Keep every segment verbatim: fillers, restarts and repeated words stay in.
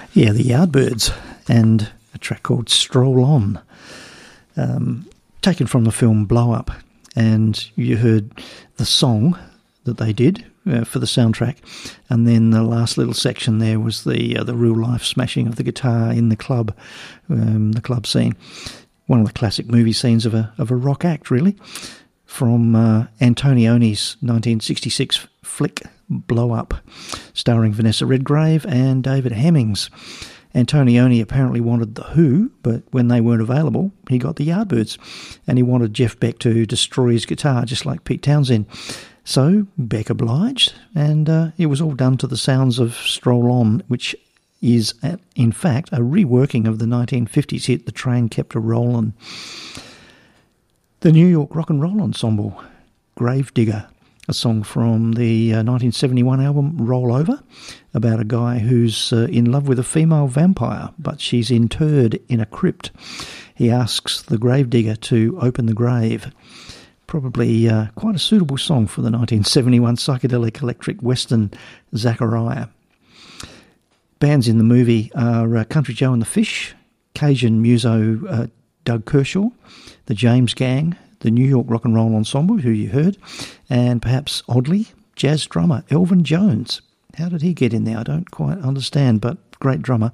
Yeah, the Yardbirds, and a track called Stroll On, um, taken from the film Blow Up. And you heard the song that they did uh, for the soundtrack, and then the last little section there was the uh, the real life smashing of the guitar in the club, um, the club scene. One of the classic movie scenes of a of a rock act, really, from uh, Antonioni's nineteen sixty-six flick Blow Up, starring Vanessa Redgrave and David Hemmings. Antonioni apparently wanted The Who, but when they weren't available, he got the Yardbirds, and he wanted Jeff Beck to destroy his guitar, just like Pete Townshend. So Beck obliged, and uh, it was all done to the sounds of Stroll On, which is, in fact, a reworking of the nineteen fifties hit The Train Kept A-Rollin'. The New York Rock and Roll Ensemble, Gravedigger, a song from the uh, nineteen seventy-one album Roll Over, about a guy who's uh, in love with a female vampire, but she's interred in a crypt. He asks the gravedigger to open the grave. Probably uh, quite a suitable song for the nineteen seventy-one psychedelic electric western Zachariah. Bands in the movie are uh, Country Joe and the Fish, Cajun muso uh, Doug Kershaw, the James Gang, the New York Rock and Roll Ensemble, who you heard, and perhaps oddly, jazz drummer Elvin Jones. How did he get in there? I don't quite understand, but great drummer.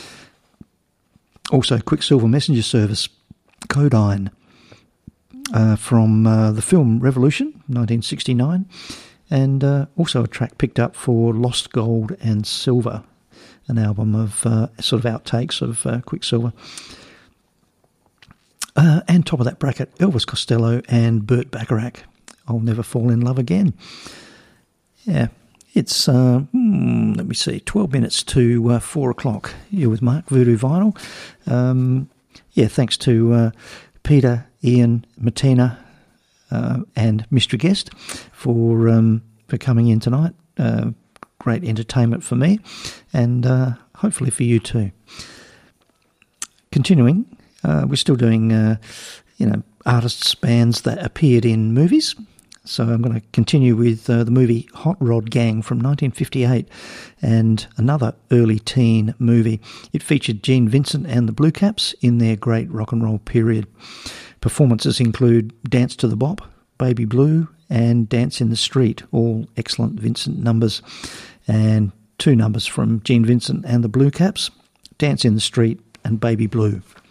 Also, Quicksilver Messenger Service, Codine, uh, from uh, the film Revolution, nineteen sixty-nine, and uh, also a track picked up for Lost Gold and Silver, an album of uh, sort of outtakes of uh, Quicksilver. Uh, and top of that bracket, Elvis Costello and Burt Bacharach, I'll Never Fall in Love Again. Yeah, it's, uh, hmm, let me see, twelve minutes to uh, four o'clock. You're with Mark Voodoo Vinyl. Um, yeah, thanks to uh, Peter, Ian, Martina, uh, and mystery guest for, um, for coming in tonight. Uh, great entertainment for me, and uh, hopefully for you too. Continuing, Uh, we're still doing, uh, you know, artists, bands that appeared in movies. So I'm going to continue with uh, the movie Hot Rod Gang from nineteen fifty-eight, and another early teen movie. It featured Gene Vincent and the Blue Caps in their great rock and roll period. Performances include Dance to the Bop, Baby Blue, and Dance in the Street, all excellent Vincent numbers. And two numbers from Gene Vincent and the Blue Caps, Dance in the Street and Baby Blue.